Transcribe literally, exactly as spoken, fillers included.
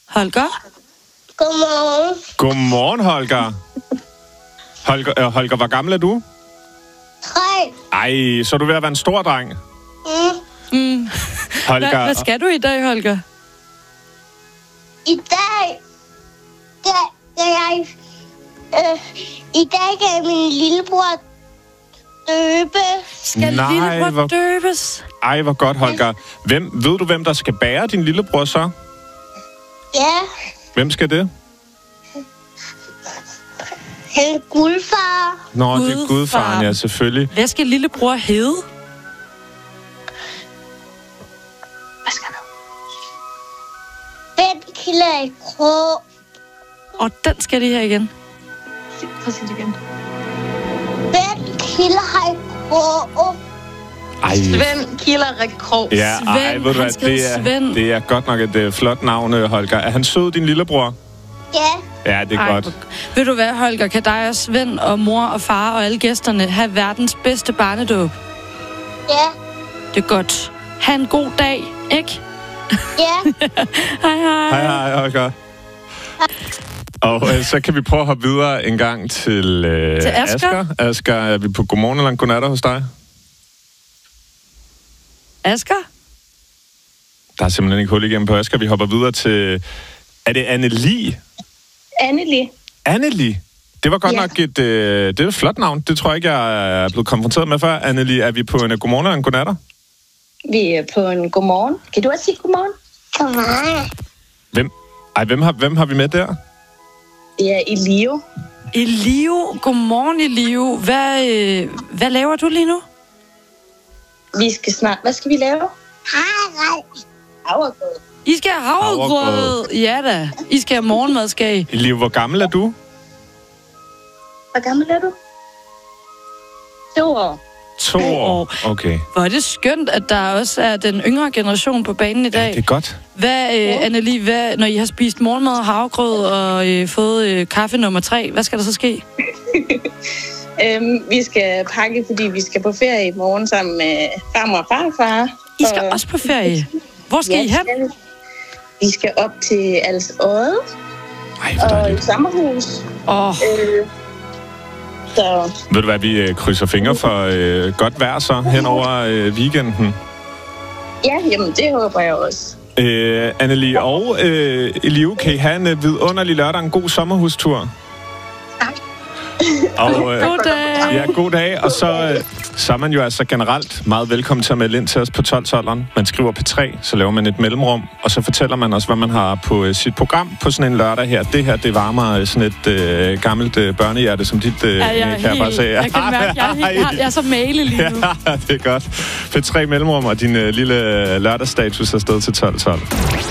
Holger? Godmorgen. Godmorgen, Holger. Holger, øh, Holger, hvor gammel er du? Tre. Ej, så er du ved at være en stor dreng. Mm. Mm. Holger, Hvad, hvad skal du i dag, Holger? I dag, da, da jeg, øh, i dag gav min lillebror døbe. Skal Nej, lillebror hvor- døbes? ej, hvor godt, Holger. Hvem, ved du, hvem der skal bære din lillebror så? Ja, Hvem skal det? han guldfar. Nå, det er Gudfaren. gudfaren, ja, selvfølgelig. Hvad skal lillebror hedde? Hvad skal du? Ben kilder i krog. Og den skal de her igen. Prøv at sige det igen. Ben kilder i krog. Ej, Svend Killerik Krog. ja, ej, Svend, ved du han hvad, skal det hedde er, Svend. det er godt nok et uh, flot navn, øh, Holger. Er han sød, din lillebror? Ja, Ja, det er Ej, godt. hvor- Ved du hvad, Holger? Kan dig og Svend og mor og far og alle gæsterne have verdens bedste barnedåb? ja, Det er godt. Ha' en god dag, ikke? ja. Hej, hej. Hej, hej, Holger. Og øh, så kan vi prøve at hoppe videre en gang til, øh, Til Asger. Asger. Asger, er vi på godmorgen eller en godnat hos dig? Asger? Der er simpelthen ikke hul igennem på Asger. Vi hopper videre til... Er det Anneli? Anneli. Anneli? Det var godt Ja. nok et, øh, det er et flot navn. Det tror jeg ikke, jeg er blevet konfronteret med før. Anneli, er vi på en godmorgen eller en godnatter? Vi er på en godmorgen. Kan du også sige godmorgen? Godmorgen. Hvem, ej, hvem, har, hvem har vi med der? Det er Elio. Elio. Godmorgen, Elio. Hvad, øh, hvad laver du lige nu? Vi skal snart... Hvad skal vi lave? Hej, Havregrød. I skal have havregrød. Havregrød. Ja da. I skal have morgenmad, skal I. Liv, hvor gammel er du? Hvor gammel er du? To år. To år. Okay. Hvor er det skønt, at der også er den yngre generation på banen i dag. Ja, det er godt. Hvad, øh, Anneli, hvad, når I har spist morgenmad og havregrød og øh, fået øh, kaffe nummer tre, hvad skal der så ske? Øhm, vi skal pakke, fordi vi skal på ferie i morgen sammen med farmor og farfar. I skal Og- også på ferie. Hvor skal Ja, I hen? skal vi. Vi skal op til Als Odde Ej, hvor og dejligt. et sommerhus. Åh, Øh, så Ved du hvad, vi øh, krydser fingre for øh, godt vejr så hen over øh, weekenden. ja, jamen det håber jeg også. Øh, Anneli og øh, Eliu, kan I have en øh, vidunderlig lørdag, en god sommerhustur? Tak. Og, øh, god dag. ja, god dag. Og så, øh, så er man jo altså generelt meget velkommen til at melde ind til os på tolv-tolveren. Man skriver P tre, så laver man et mellemrum, og så fortæller man os, hvad man har på øh, sit program på sådan en lørdag her. Det her, det varmer øh, sådan et øh, gammelt øh, børnehjerte, som dit, øh, Ja, jeg, er kan jeg bare helt, se. jeg kan mærke, jeg er, helt, jeg, er, jeg er så malig lige nu. Ja, det er godt. P tre mellemrum og din øh, lille lørdagsstatus er sted til tolv tolv.